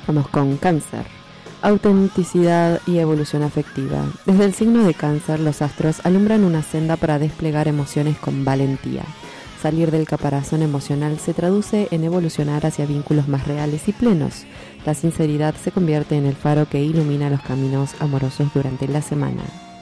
Vamos con Cáncer. Autenticidad y evolución afectiva. Desde el signo de Cáncer, los astros alumbran una senda para desplegar emociones con valentía. Salir del caparazón emocional se traduce en evolucionar hacia vínculos más reales y plenos. La sinceridad se convierte en el faro que ilumina los caminos amorosos durante la semana.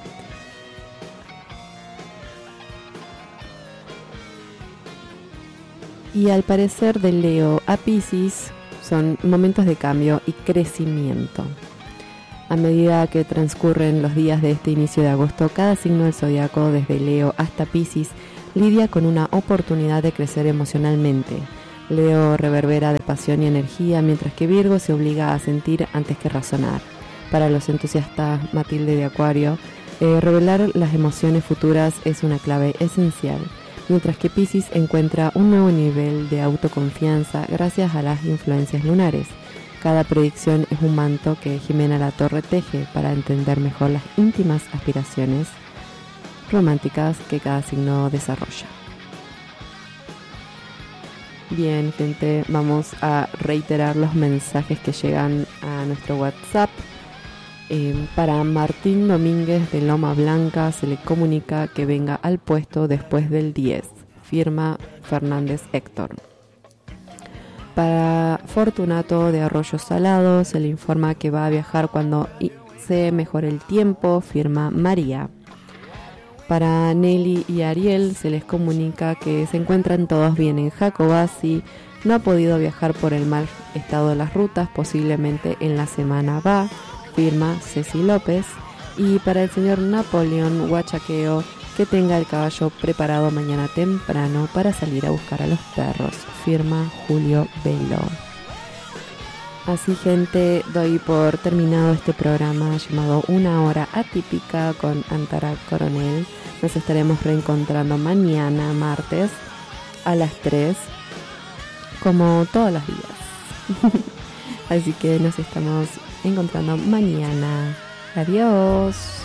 Y al parecer de Leo a Piscis son momentos de cambio y crecimiento. A medida que transcurren los días de este inicio de agosto, cada signo del zodiaco, desde Leo hasta Piscis, lidia con una oportunidad de crecer emocionalmente. Leo reverbera de pasión y energía, mientras que Virgo se obliga a sentir antes que razonar. Para los entusiastas Matilde de Acuario, revelar las emociones futuras es una clave esencial, mientras que Piscis encuentra un nuevo nivel de autoconfianza gracias a las influencias lunares. Cada predicción es un manto que Jimena Latorre teje para entender mejor las íntimas aspiraciones románticas que cada signo desarrolla. Bien, gente, vamos a reiterar los mensajes que llegan a nuestro WhatsApp. Para Martín Domínguez de Loma Blanca se le comunica que venga al puesto después del 10. Firma Fernández Héctor. Para Fortunato de Arroyo Salado se le informa que va a viajar cuando se mejore el tiempo. Firma María. Para Nelly y Ariel se les comunica que se encuentran todos bien en Jacobasi. No ha podido viajar por el mal estado de las rutas, posiblemente en la semana va. Firma Ceci López. Y para el señor Napoleón Huachaqueo, que tenga el caballo preparado mañana temprano para salir a buscar a los perros. Firma Julio Velo. Así, gente, doy por terminado este programa llamado Una Hora Atípica con Antara Coronel. Nos estaremos reencontrando mañana, martes, a las 3, como todos los días. Así que nos estamos encontrando mañana. Adiós.